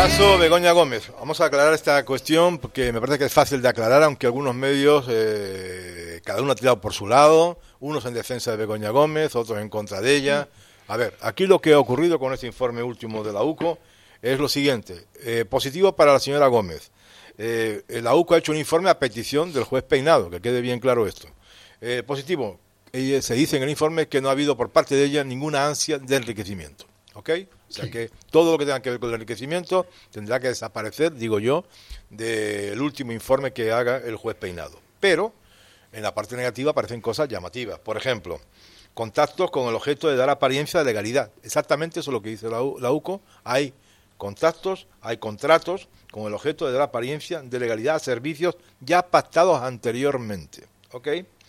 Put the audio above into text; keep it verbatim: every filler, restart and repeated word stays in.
Caso Begoña Gómez. Vamos a aclarar esta cuestión porque me parece que es fácil de aclarar, aunque algunos medios, eh, cada uno ha tirado por su lado, unos en defensa de Begoña Gómez, otros en contra de ella. A ver, aquí lo que ha ocurrido con este informe último de la U C O es lo siguiente. Eh, positivo para la señora Gómez. Eh, la U C O ha hecho un informe a petición del juez Peinado, que quede bien claro esto. Eh, positivo, ella, se dice en el informe que no ha habido por parte de ella ninguna ansia de enriquecimiento. ¿Ok? O sea Sí. que todo lo que tenga que ver con el enriquecimiento tendrá que desaparecer, digo yo, del último informe que haga el juez Peinado. Pero en la parte negativa aparecen cosas llamativas. Por ejemplo, contactos con el objeto de dar apariencia de legalidad. Exactamente eso es lo que dice la, U- la U C O. Hay contactos, hay contratos con el objeto de dar apariencia de legalidad a servicios ya pactados anteriormente. ¿Ok?